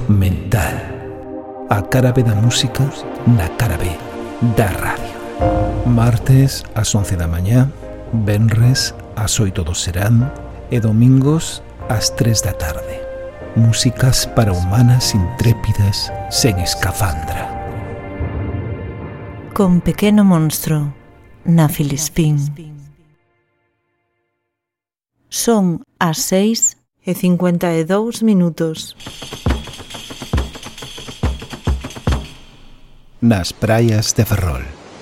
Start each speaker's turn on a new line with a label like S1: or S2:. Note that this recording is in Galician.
S1: mental. A cara B da música na cara B da radio. Martes ás 11 da mañá, venres ás 8 do serán e domingos ás 3 da tarde. Músicas para humanas intrépidas sen escafandra.
S2: Con Pequeno Monstro na Filispín. Son as 6:52.
S1: Nas praias de Ferrol.